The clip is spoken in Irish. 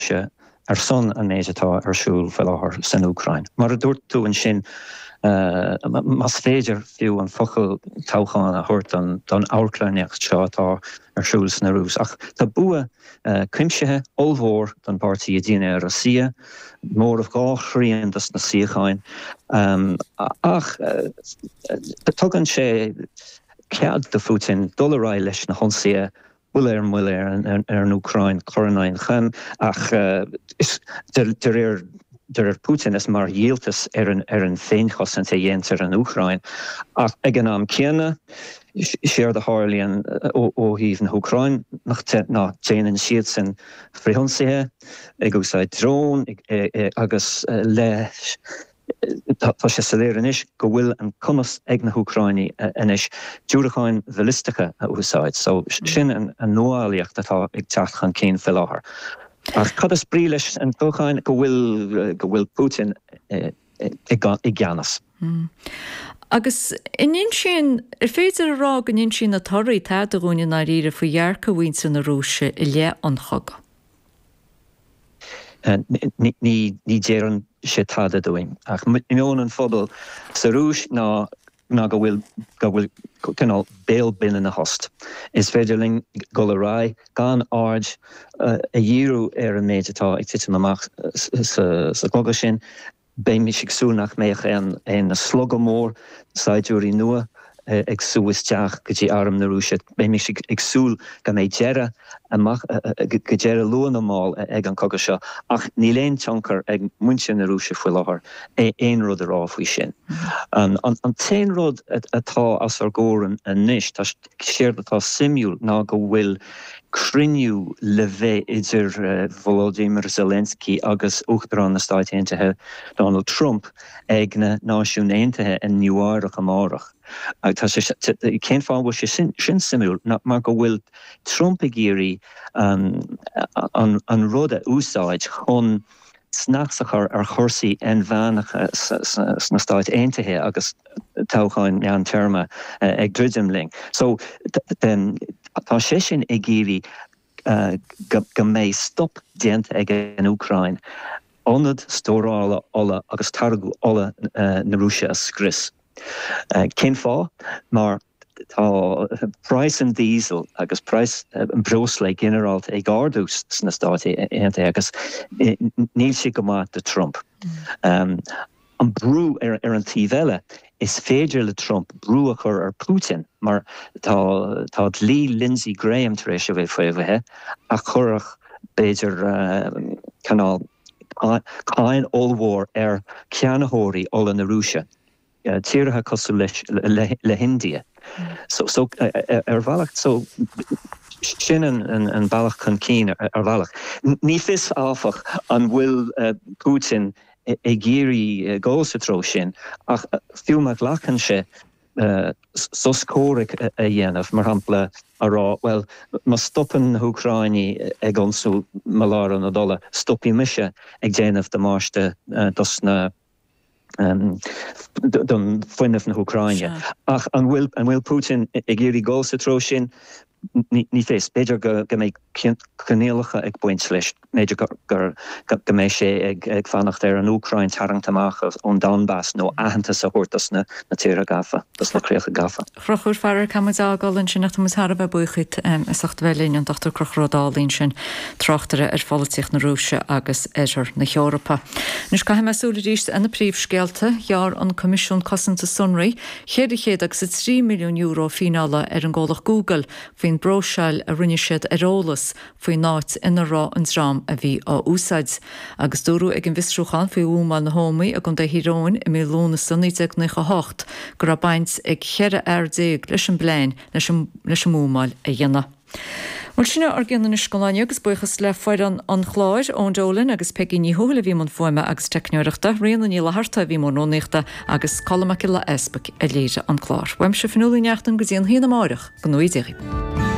se son an méidetá siúl fel láthair san Úcrain. Mar a dúirt tú an sin mas féidir fiú an focail táchan a thuirt don áirclaneacht seo atá siúl san Rús. Ach tá bua cuimsethe olmhór don pártaí a dtíine Rosia, mór of gá chríon na síocháin. Ach tugann sé cead de Putin dul rá leis na honsaí bhfuil an Úcrain choranáin chum ach der Putin is mar hieltas an féinchas an dhéantar an Úcrain. Ach ag an am céanna sér de Harlíon ó híh na Úcrain nach déanaan siad san fríhonsaithe ag úsáid drón agus leis tá sé saléir inis go bhfuil an cumas ag na Úcraini inis dúracháin bhilisteacha a úsáid. So sin an nóálaíocht atá ag teachchan cén fel láthair. Ach cad is brí leis an tócháin go bhfuil Putin i gceannas. Agus in sin féidir ará an in sin na toraí táid a gúine na riire faoi dhearcha bhain san na Rúise i le an chog. Ní déan sé táda doing. Ach mion an phobal sa Rúis ná go bhfuil cinál béal bin in na host. Is féidirling go le rá gan áid a dhíú an méidetá ag titim amach sa cloga sin, bé mi sigsúnach méich an na slogamór sáidúirí nua ag súisteach go dtí arm na Rúise. Bé mi ag súl go méid deire go deire luan amáil ag an coga seo. Ach ní léon tionchar ag muinse na Rúise foiil láthair éon rud ará faoi sin. An téan rud atá as ar góran a níis, tá séir atá simúil ná go bhfuil criniú le bheith idir Volodymyr Zelensky agus Uachtarán na Stáit Aontaithe Donald Trump ag na Náisiún Aontaithe in Nniuarach amárach. Tá sé cén fáil bhfuil sé sin simúil mar go bhfuil Trump ag géirí an rud a úsáid chun snachsachar ar chorsaí an bheanacha na Stáit Aontaithe agus tácháin meán terma ag druidimling. So tá sé sin ag géirí go méid stop déanta ag an Úcrain onad stórála ola agus targu ola na Rúise a scris. Cén fá mar tá price an diesel agus price an brosla generalt ag ardús na Stáit Aontaithe agus níl si go maith de Trump. An brú ar an tíbheile is féidir le Trump brú a chur ar Putin, mar tá lí Lindsey Graham tar éis a bheith foiimhethe a churach béidir canál cáin olmhór ar ceannathóirí ola na Rúise. Tíorathe cosú le Hindia. So ar bhealach, so sin an bailach chun cín ar bhealach. Ní fis áfach an bhfuil Putin ag géirí gáilsatró sin, ach fiúmach lachan sé soscóric a dhéanamh mar hampla ará, well, má stoppan na Úcraini ag ansú malára na dola, stoppi mise ag déanamh de máiste dos na don foiineh na Úcraine. Ach an bhfuil Putin ag géirí gáilsatró sin, ní fés, beidir go méid conéalacha ag buint leis, méidir go méid sé ag fannacht ar an Úcrain tarangtamach ón Donbass nó ahananta sa thuirtas na tíre gafa, tas na créocha gafa. Chrochúr fearar camidá gálann sin nach mas Harbh buchuid is 8 bhelín an Dr. Crochrodálín sin trachtare ar folatíoch na Rúise agus éidir na Eorpa. Nus caiim mesúla ríist ina príomhscéalta jaar an Comisiún Cosanta Sunraí chéad agus 3 milliún euro finála ar an ggólach Google faoin broseil a rinne siad arólas faoin náit ina rá an drám a bhí á úsáid. Agus dúrú ag an visrúchan faoi úmáil na hómaí a gon de hiróin i mé lúna san 1998 gur a baint ag cheire déag leis an bléin leis an úmáil a dhéanana. Mar sinna ar gceanna scoláine agus buchas le foiran an chláir ón Jolin agus Peggy ní thuúla bhí man foiime agus teicneoireachta, rian ní le harta bhí mar nóíochta agus colmach le Esbach a léire an chláir. Weim se fanúlaíneachtan go dtíon híana máireach go nuidéiri.